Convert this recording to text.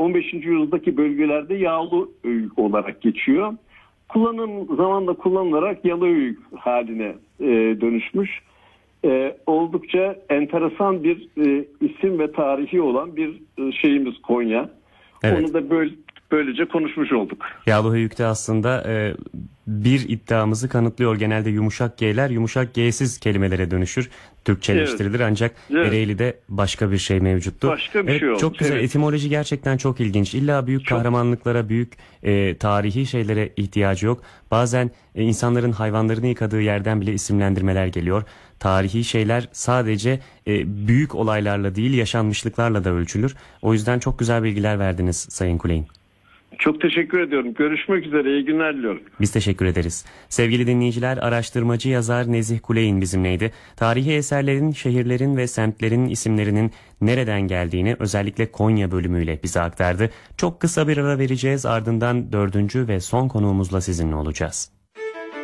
15. yüzyıldaki bölgelerde yağlı öyük olarak geçiyor. Kullanım zamanla kullanılarak yalı öyük haline dönüşmüş. Oldukça enteresan bir isim ve tarihi olan bir şeyimiz Konya. Evet. Onu da böylece konuşmuş olduk. Yağlıhöyük'te aslında bir iddiamızı kanıtlıyor. Genelde yumuşak G'ler yumuşak G'siz kelimelere dönüşür. Türkçeleştirilir ancak Ereğli'de başka bir şey mevcuttu. Başka bir şey oldu. Çok güzel. Evet. Etimoloji gerçekten çok ilginç. İlla büyük kahramanlıklara, büyük tarihi şeylere ihtiyacı yok. Bazen insanların hayvanlarını yıkadığı yerden bile isimlendirmeler geliyor. Tarihi şeyler sadece büyük olaylarla değil, yaşanmışlıklarla da ölçülür. O yüzden çok güzel bilgiler verdiniz Sayın Kuleyin. Çok teşekkür ediyorum. Görüşmek üzere. İyi günler diliyorum. Biz teşekkür ederiz. Sevgili dinleyiciler, araştırmacı yazar Nezih Kuleyin bizimleydi. Tarihi eserlerin, şehirlerin ve semtlerin isimlerinin nereden geldiğini özellikle Konya bölümüyle bize aktardı. Çok kısa bir ara vereceğiz, ardından 4. ve son konuğumuzla sizinle olacağız.